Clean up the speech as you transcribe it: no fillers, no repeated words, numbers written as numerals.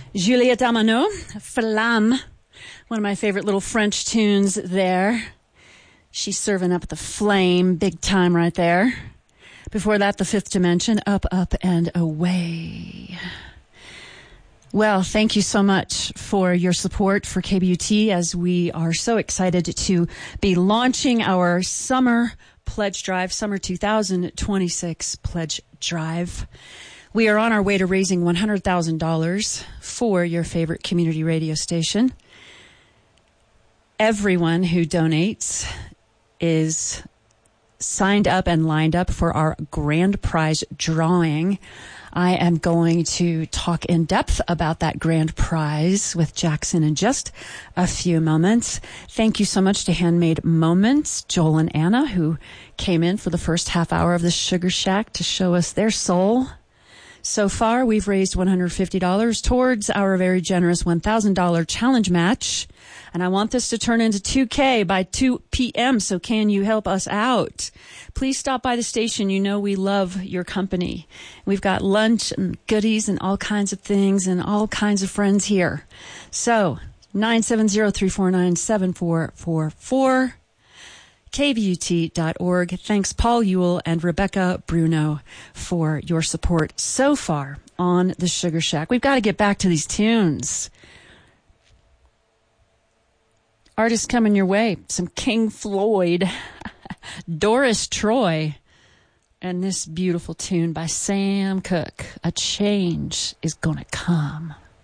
Juliette Armaneau, Flamme, one of my favorite little French tunes there. She's serving up the flame, big time right there. Before that, The Fifth Dimension, Up, Up, and Away. Well, thank you so much for your support for KBUT as we are so excited to be launching our summer pledge drive, summer 2026 pledge drive. We are on our way to raising $100,000 for your favorite community radio station. Everyone who donates is signed up and lined up for our grand prize drawing. I am going to talk in depth about that grand prize with Jackson in just a few moments. Thank you so much to Handmade Moments, Joel and Anna, who came in for the first half hour of the Sugar Shack to show us their soul. So far, we've raised $150 towards our very generous $1,000 challenge match. And I want this to turn into $2K by 2 p.m. So can you help us out? Please stop by the station. You know we love your company. We've got lunch and goodies and all kinds of things and all kinds of friends here. So 970-349-7444. KBUT.org. Thanks, Paul Ewell and Rebecca Bruno, for your support so far on the Sugar Shack. We've got to get back to these tunes. Artists coming your way. Some King Floyd, Doris Troy, and this beautiful tune by Sam Cooke. A change is gonna come.